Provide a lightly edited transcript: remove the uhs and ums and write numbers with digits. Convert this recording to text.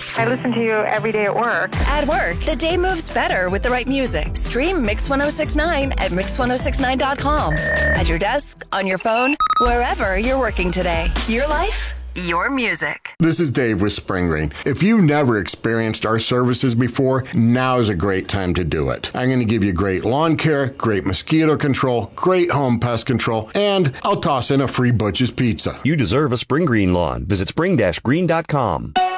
I listen to you every day at work. At work, the day moves better with the right music. Stream Mix 1069 at Mix1069.com. At your desk, on your phone, wherever you're working today. Your life, your music. This is Dave with Spring Green. If you've never experienced our services before, now is a great time to do it. I'm going to give you great lawn care, great mosquito control, great home pest control, and I'll toss in a free Butch's Pizza. You deserve a Spring Green lawn. Visit spring-green.com.